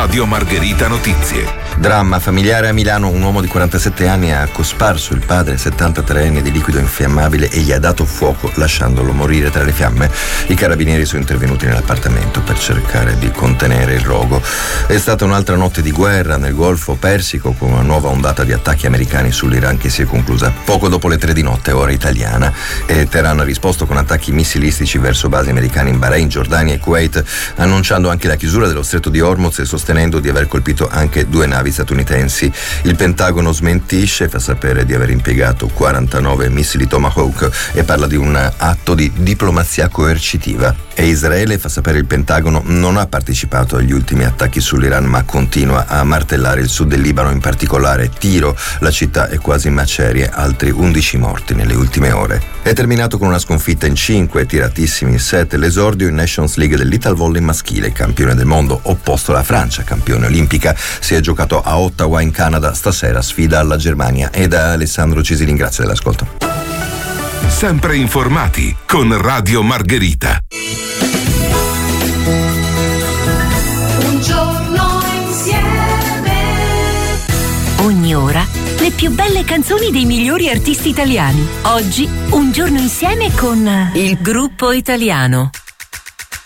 Radio Margherita Notizie. Dramma familiare a Milano. Un uomo di 47 anni ha cosparso il padre 73enne di liquido infiammabile e gli ha dato fuoco lasciandolo morire tra le fiamme. I carabinieri sono intervenuti nell'appartamento per cercare di contenere il rogo. È stata un'altra notte di guerra nel Golfo Persico, con una nuova ondata di attacchi americani sull'Iran che si è conclusa poco dopo le 3 di notte, ora italiana. E Teheran ha risposto con attacchi missilistici verso basi americane in Bahrain, Giordania e Kuwait, annunciando anche la chiusura dello stretto di Hormuz e sostenendo di aver colpito anche 2 navi statunitensi. Il Pentagono smentisce, fa sapere di aver impiegato 49 missili Tomahawk e parla di un atto di diplomazia coercitiva. E Israele, fa sapere il Pentagono, non ha partecipato agli ultimi attacchi sull'Iran, ma continua a martellare il sud del Libano, in particolare Tiro. La città è quasi in macerie, altri 11 morti nelle ultime ore. È terminato con una sconfitta in 5, tiratissimi 7, l'esordio in Nations League dell'Ital Volley maschile. Campione del mondo, opposto alla Francia, campione olimpica, si è giocato a Ottawa in Canada. Stasera sfida alla Germania. E da Alessandro Cisilin, grazie dell'ascolto. Sempre informati con Radio Margherita. Un giorno insieme. Ogni ora le più belle canzoni dei migliori artisti italiani. Oggi Un giorno insieme con il Gruppo Italiano.